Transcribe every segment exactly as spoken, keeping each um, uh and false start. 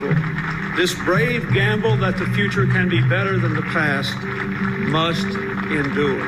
This brave gamble that the future can be better than the past must endure.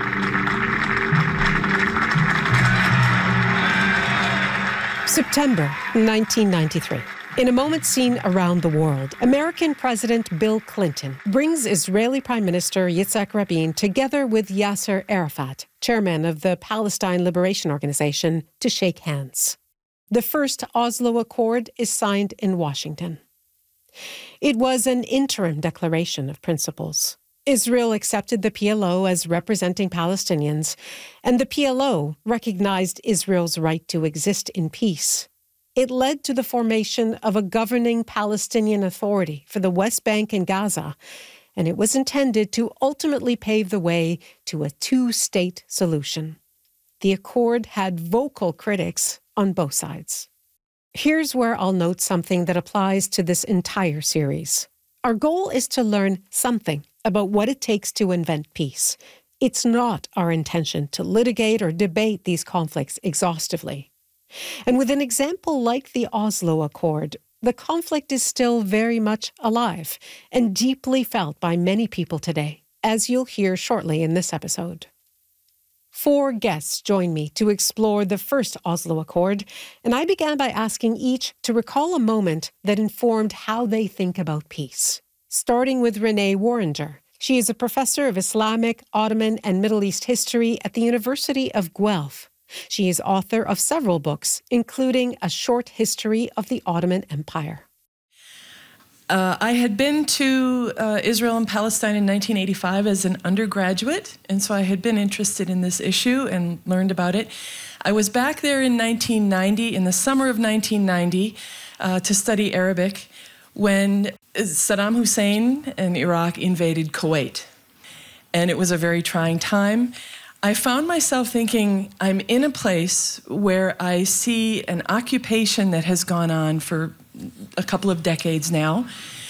September nineteen ninety-three. In a moment seen around the world, American President Bill Clinton brings Israeli Prime Minister Yitzhak Rabin together with Yasser Arafat, chairman of the Palestine Liberation Organization, to shake hands. The first Oslo Accord is signed in Washington. It was an interim declaration of principles. Israel accepted the P L O as representing Palestinians, and the P L O recognized Israel's right to exist in peace. It led to the formation of a governing Palestinian Authority for the West Bank and Gaza, and it was intended to ultimately pave the way to a two-state solution. The accord had vocal critics on both sides. Here's where I'll note something that applies to this entire series. Our goal is to learn something about what it takes to invent peace. It's not our intention to litigate or debate these conflicts exhaustively. And with an example like the Oslo Accord, the conflict is still very much alive and deeply felt by many people today, as you'll hear shortly in this episode. Four guests join me to explore the first Oslo Accord, and I began by asking each to recall a moment that informed how they think about peace. Starting with Renee Worringer. She is a professor of Islamic, Ottoman, and Middle East history at the University of Guelph. She is author of several books, including A Short History of the Ottoman Empire. Uh, I had been to uh, Israel and Palestine in nineteen eighty-five as an undergraduate, and so I had been interested in this issue and learned about it. I was back there in nineteen ninety, in the summer of nineteen ninety, uh, to study Arabic, when Saddam Hussein and Iraq invaded Kuwait. And it was a very trying time. I found myself thinking, I'm in a place where I see an occupation that has gone on for a couple of decades now,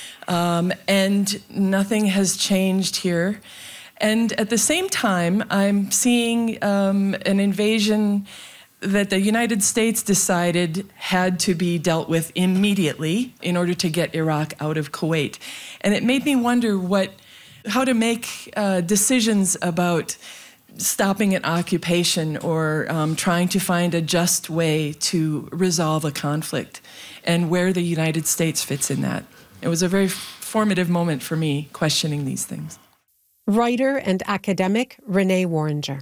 um, and nothing has changed here. And at the same time, I'm seeing um, an invasion that the United States decided had to be dealt with immediately in order to get Iraq out of Kuwait. And it made me wonder what, how to make uh, decisions about stopping an occupation or um, trying to find a just way to resolve a conflict, and where the United States fits in that. It was a very formative moment for me, questioning these things. Writer and academic Renee Worringer.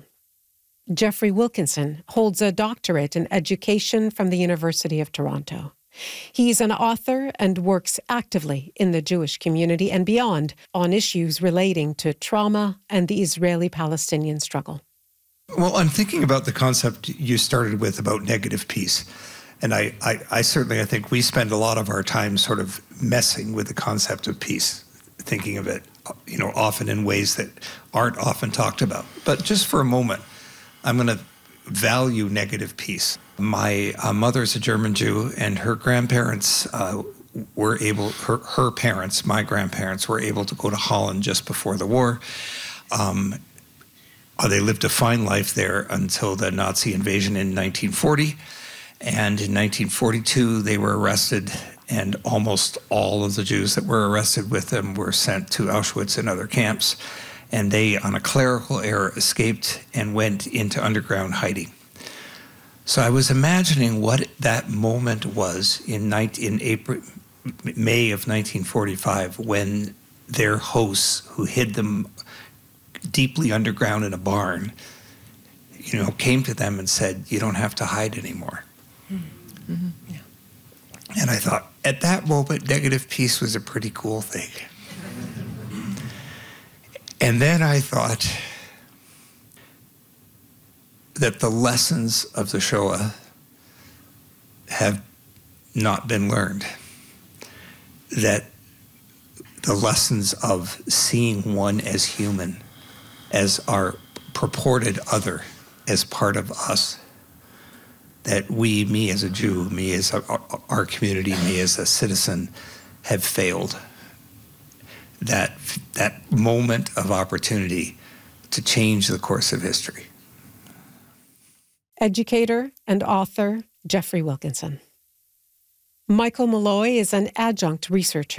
Jeffrey Wilkinson holds a doctorate in education from the University of Toronto. He's an author and works actively in the Jewish community and beyond on issues relating to trauma and the Israeli-Palestinian struggle. Well, I'm thinking about the concept you started with about negative peace. And I, I, I certainly, I think we spend a lot of our time sort of messing with the concept of peace, thinking of it, you know, often in ways that aren't often talked about. But just for a moment, I'm going to value negative peace. My uh, mother's a German Jew, and her grandparents uh, were able, her, her parents, my grandparents, were able to go to Holland just before the war. Um, uh, they lived a fine life there until the Nazi invasion in nineteen forty. And in nineteen forty-two, they were arrested, and almost all of the Jews that were arrested with them were sent to Auschwitz and other camps. And they, on a clerical error, escaped and went into underground hiding. So I was imagining what that moment was in, nineteen, in April, May of nineteen forty-five, when their hosts, who hid them deeply underground in a barn, you know, came to them and said, "You don't have to hide anymore." Mm-hmm. Mm-hmm. Yeah. And I thought, at that moment, negative peace was a pretty cool thing. And then I thought that the lessons of the Shoah have not been learned. That the lessons of seeing one as human, as our purported other, as part of us, that we, me as a Jew, me as a, our community, me as a citizen, have failed. That, that moment of opportunity to change the course of history. Educator and author Jeffrey Wilkinson. Michael Malloy is an adjunct researcher